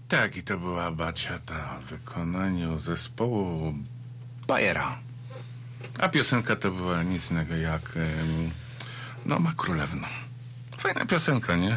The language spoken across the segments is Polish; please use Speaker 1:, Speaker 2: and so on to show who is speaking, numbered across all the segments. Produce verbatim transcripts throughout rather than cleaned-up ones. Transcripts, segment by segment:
Speaker 1: Tak, i to była baciata w wykonaniu zespołu Bajera. A piosenka to była nic innego jak um, no, Ma Królewna. Fajna piosenka, nie?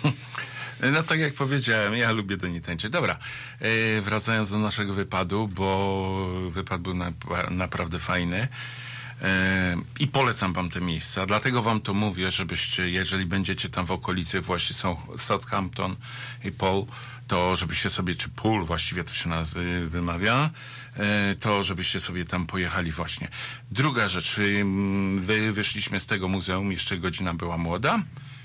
Speaker 1: No tak jak powiedziałem, ja lubię do niej tańczyć. Dobra, e, wracając do naszego wypadu, bo wypad był na, naprawdę fajny. E, I polecam wam te miejsca, dlatego wam to mówię, żebyście, jeżeli będziecie tam w okolicy, właśnie są Southampton i Poole, to żebyście sobie, czy Poole właściwie to się nazywa, wymawia, e, to żebyście sobie tam pojechali właśnie. Druga rzecz, wy, wyszliśmy z tego muzeum, jeszcze godzina była młoda,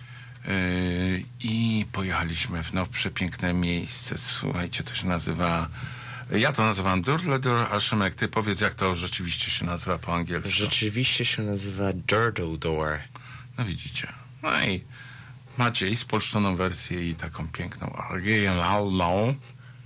Speaker 1: Yy, i pojechaliśmy w no, przepiękne miejsce. Słuchajcie, to się nazywa, ja to nazywam Durledur, a Szymek, ty powiedz, jak to rzeczywiście się nazywa po angielsku.
Speaker 2: Rzeczywiście się nazywa Durdledor.
Speaker 1: No widzicie. No i macie i spolszczoną wersję i taką piękną oryginalną.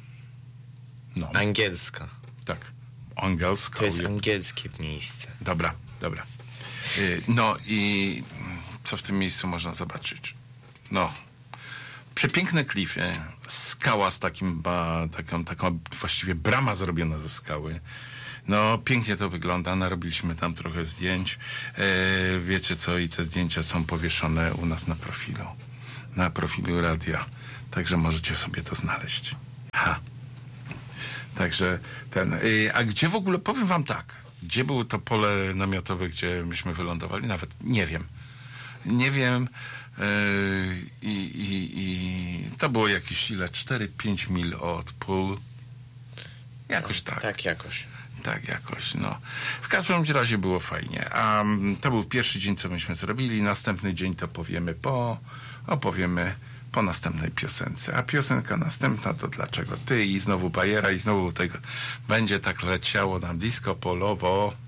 Speaker 1: No.
Speaker 2: Angielska.
Speaker 1: Tak, angielska.
Speaker 2: To jest angielskie miejsce.
Speaker 1: Dobra, dobra. Yy, no i co w tym miejscu można zobaczyć? No, przepiękne klify, skała z takim, ba, taką, taką właściwie brama zrobiona ze skały. No, pięknie to wygląda, narobiliśmy tam trochę zdjęć. E, wiecie co, i te zdjęcia są powieszone u nas na profilu. Na profilu radia. Także możecie sobie to znaleźć. Ha. Także ten... E, a gdzie w ogóle, powiem wam tak, gdzie było to pole namiotowe, gdzie myśmy wylądowali? Nawet nie wiem. Nie wiem. I, i, i to było jakieś ile? cztery pięć mil od Poole. Jakoś tak.
Speaker 2: Tak jakoś.
Speaker 1: Tak jakoś, no. W każdym razie było fajnie. A to był pierwszy dzień, co myśmy zrobili. Następny dzień to powiemy po, opowiemy po następnej piosence. A piosenka następna to Dlaczego ty? I znowu Bajera i znowu tego będzie tak leciało nam disco polowo.